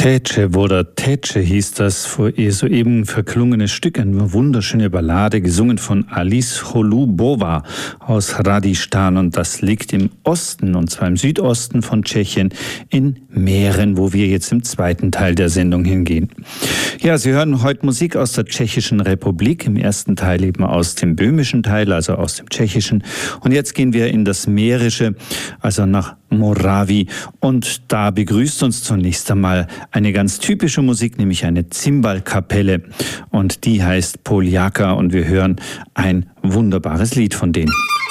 Tetsche oder Tetsche hieß das vor ihr soeben verklungene Stück, eine wunderschöne Ballade, gesungen von Alice Holubova aus Radistan, und das liegt im Osten, und zwar im Südosten von Tschechien, in Mähren, wo wir jetzt im zweiten Teil der Sendung hingehen. Ja, Sie hören heute Musik aus der Tschechischen Republik, im ersten Teil eben aus dem böhmischen Teil, also aus dem Tschechischen, und jetzt gehen wir in das Mährische, also nach Morawi, und da begrüßt uns zunächst einmal eine ganz typische Musik, nämlich eine Zimbalkapelle, und die heißt Poljaka, und wir hören ein wunderbares Lied von denen.